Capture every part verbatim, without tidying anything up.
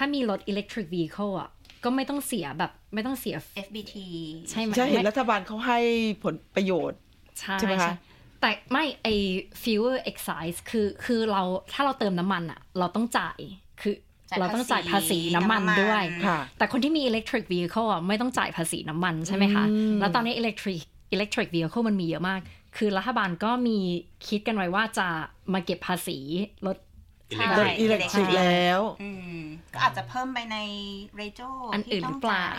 ามีรถ electric vehicle อ่ะก็ไม่ต้องเสียแบบไม่ต้องเสียเอฟ บี ทีใช่ไหมใช่เห็นรัฐบาลเขาให้ผลประโยชน์ใช่ไหมคะแต่ไม่ไอ้ fuel excise คือคือเราถ้าเราเติมน้ำมันอ่ะเราต้องจ่ายคือเราต้องจ่ายภาษีน้ำมันด้วยแต่คนที่มี electric vehicle อ่ะไม่ต้องจ่ายภาษีน้ำมันใช่ไหมคะแล้วตอนนี้ electric electric vehicle มันมีเยอะมากคือรัฐบาลก็มีคิดกันไว้ว่าจะมาเก็บภาษีรถรถอิเล็กทริกแล้วก็อาจจะเพิ่มไปในเรโจอันอื่นหรือเปล่า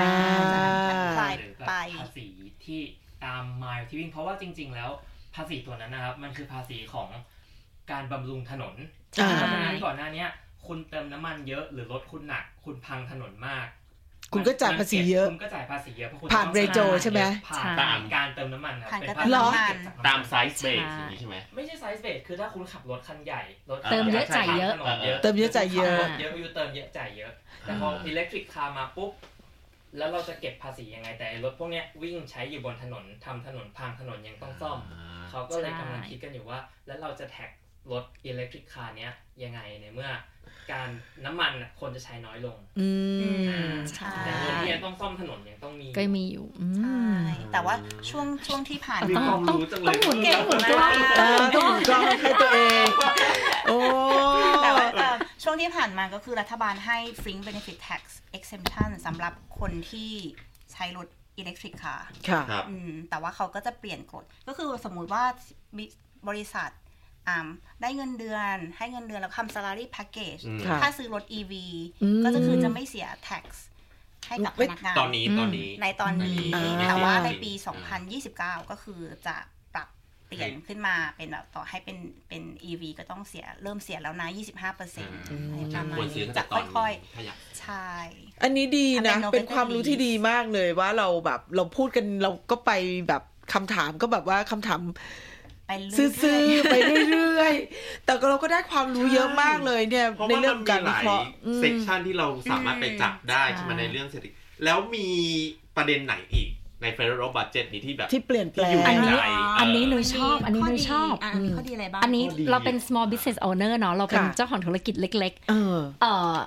ไปภาษีที่ตามไมล์ที่วิ่งเพราะว่าจริงๆแล้วภาษีตัวนั้นนะครับมันคือภาษีของการบำรุงถนนเพราะฉะนั้นก่อนหน้านี้คุณเติมน้ำมันเยอะหรือรถคุณหนักคุณพังถนนมากคุณก็จ่ายภาษีเยอะคุณก็จ่ายภาษีเยอะเพราะคุณผ่านเรโจใช่ไหมผ่านการเติมน้ำมันครับเป็นภาษีตามไซส์เบสอย่างนี้ใช่ไหมไม่ใช่ไซส์เบสคือถ้าคุณขับรถคันใหญ่รถเติมเยอะจ่ายเยอะเติมเยอะจ่ายเยอะเยอะอยู่เติมเยอะจ่ายเยอะแต่พออิเล็กทริกคาร์มาปุ๊บแล้วเราจะเก็บภาษียังไงแต่รถพวกนี้วิ่งใช้อยู่บนถนนทำถนนพังถนนยังต้องซ่อมเขาก็เลยกำลังคิดกันอยู่ว่าแล้วเราจะแท็กรถอิเล็กทริกคาร์เนี้ยยังไงในเมื่อการน้ำมันคนจะใช้น้อยลงอืมใช่แต่รถที่ต้องซ่อมถนนยังต้องมีก็มีอยู่ใช่แต่ว่าช่วงช่วงที่ผ่านมาต้องต้องต้องหมุนเก่งหมุนกล้องต้องหมุนกล้องให้ตัวเองโอ้แต่ว่าช่วงที่ผ่านมาก็คือรัฐบาลให้ Fringe Benefit Tax Exemption สำหรับคนที่ใช้รถอิเล็กทริกคาร์ค่ะแต่ว่าเขาก็จะเปลี่ยนกฎก็คือสมมุติว่าบริษัทได้เงินเดือนให้เงินเดือนแล้วทำ salary package ถ้าซื้อรถ อี วี ก็จะคือจะไม่เสีย tax ให้กับพนักงานตอนนี้ตอนนี้ในตอนนี้แต่ว่าในปีสองพันยี่สิบเก้าก็คือจะปรับเปลี่ยนขึ้นมาเป็นแบบต่อให้เป็นเป็น อี วี ก็ต้องเสียเริ่มเสียแล้วนะ ยี่สิบห้าเปอร์เซ็นต์ ให้ประมาณนี้จะค่อยๆใช่อันนี้ดีนะเป็นความรู้ที่ดีมากเลยว่าเราแบบเราพูดกันเราก็ไปแบบคำถามก็แบบว่าคำถามซื่อๆไปเรื่อยๆแต่เราก็ได้ความรู้เยอะมากเลยเนี่ยในเรื่องการวิเคราะห์เซกชันที่เราสามารถไปจับได้ใช่ไหมในเรื่องเศรษฐกิจแล้วมีประเด็นไหนอีกใน Federal Budget นี้ที่แบบที่เปลี่ยนแปลงอันนี้อันนี้หนูชอบอันนี้หนูชอบอันนี้ข้อดีอะไรบ้างอันนี้เราเป็น small business owner เนาะเราเป็นเจ้าของธุรกิจเล็กๆเออเอ่อ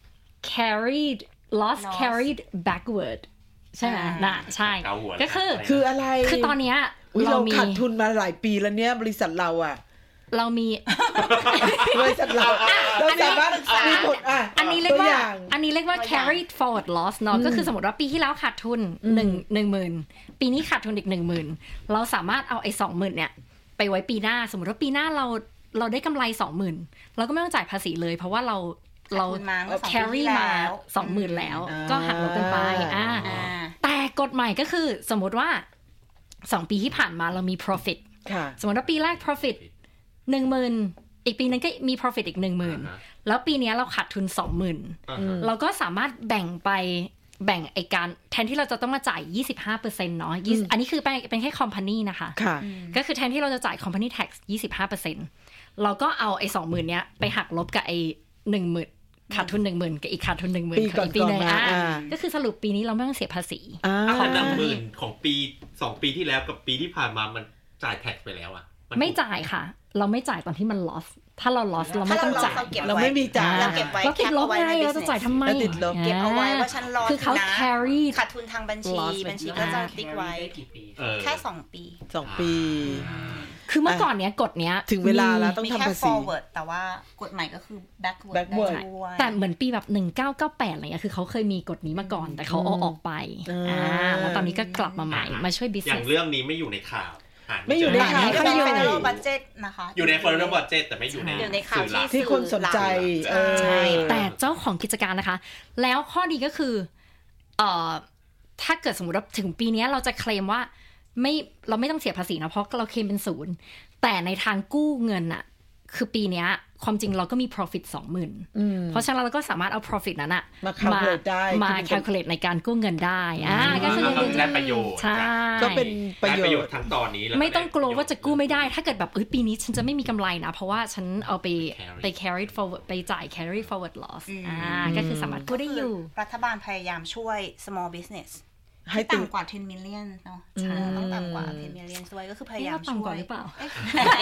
carried lost carried backward ใช่ไหมน่ะใช่ก็คือคืออะไรคือตอนเนี้ยเราขาดทุนมาหลายปีแล้วเนี่ยบริษัทเราอ่ะเรามีบริษัทเราเราสามารถมีผลอ่ะอันนี้เรียกว่าอันนี้เรียกว่า carried forward loss เนาะก็คือสมมติว่าปีที่แล้วขาดทุนหนึ่ง หนึ่งหมื่นปีนี้ขาดทุนอีก หนึ่งหมื่นเราสามารถเอาไอ้ สองหมื่นเนี่ยไปไว้ปีหน้าสมมติว่าปีหน้าเราเราได้กำไร สองหมื่นเราก็ไม่ต้องจ่ายภาษีเลยเพราะว่าเราเรา carry มา สองหมื่นแล้วก็หักลบกันไปอ่าแต่กฎใหม่ก็คือสมมติว่าสองปีที่ผ่านมาเรามี profit สมมติว่าปีแรก profit หนึ่งหมื่นอีกปีนึงก็มี profit อีก หนึ่งหมื่นแล้วปีนี้เราขาดทุน สองหมื่นเราก็สามารถแบ่งไปแบ่งไอ้การแทนที่เราจะต้องมาจ่าย ยี่สิบห้าเปอร์เซ็นต์ เนาะอันนี้คือเป็นเป็นแค่ company นะคะก็คือแทนที่เราจะจ่าย company tax ยี่สิบห้าเปอร์เซ็นต์ เราก็เอาไอ้ สองหมื่น เนี้ยไปหักลบกับไอ้ หนึ่งหมื่นขาดทุน หนึ่งหมื่น กับอีกขาดทุน หนึ่งหมื่น ของอีกปีนึงอ่ะก็คือสรุปปีนี้เราไม่ต้องเสียภาษีอ่า หนึ่งหมื่น ของปีสองปีที่แล้วกับปีที่ผ่านมามันจ่ายแท็กไปแล้วอ่ะไม่จ่ายค่ะเราไม่จ่ายตอนที่มัน loss ถ้าเรา loss เราไม่ต้องจ่ายเราไม่มีจ่ายเราเก็บไว้เราติดลบไงเราจะจ่ายทำไมติดลบเก็บเอาไว้ว่าฉัน loss คือเขา carry ขาดทุนทางบัญชีบัญชีก็จะติ๊กไว้แค่สองปีสองปีคือเมื่อก่อนเนี้ยกฎเนี้ยถึงเวลาแล้วต้องทำภาษี forward แต่ว่ากฎใหม่ก็คือ backward แต่เหมือนปีแบบหนึ่งพันเก้าร้อยเก้าสิบแปดอะไรเงี้ยคือเขาเคยมีกฎนี้มาก่อนแต่เขาเอาออกไปอ่าแล้วตอนนี้ก็กลับมาใหม่มาช่วย business อย่างเรื่องนี้ไม่อยู่ในข่าวไม่อยู่ในข่าวไม่อยู่ใน Federal Budget นะคะอยู่ใน Federal Budget แต่ไม่อยู่ในข่าวที่คนสนใจใช่แต่เจ้าของกิจการนะคะแล้วข้อดีก็คือเอ่อถ้าเกิดสมมติว่าถึงปีนี้เราจะเคลมว่าไม่เราไม่ต้องเสียภาษีนะเพราะเราเคลมเป็นศูนย์แต่ในทางกู้เงินอะคือปีนี้ความจริงเราก็มี profit สองหมื่น เพราะฉะนั้นเราก็สามารถเอา profit นั้นอะมา calculate ได้มา calculate ในการกู้เงินได้อ่าก็คือได้ประโยชน์ใช่ก็เป็นประโยชน์ทั้งตอนนี้ไม่ต้องกลัวว่าจะกู้ไม่ได้ถ้าเกิดแบบเอ้ยปีนี้ฉันจะไม่มีกำไรนะเพราะว่าฉันเอาไปไป carry forward ไปจ่าย carry forward loss อ่าก็คือสามารถกู้ได้อยู่รัฐบาลพยายามช่วย small businessให้ต่ำกว่า ten million เนาะต้องต่ำกว่า ten million ด้วยก็คือพยายามช่วยหรือเปล่า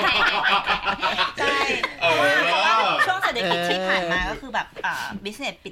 ใช่เพราะว่าช่วงเศรษฐกิจที่ผ่านมาก็คือแบบ business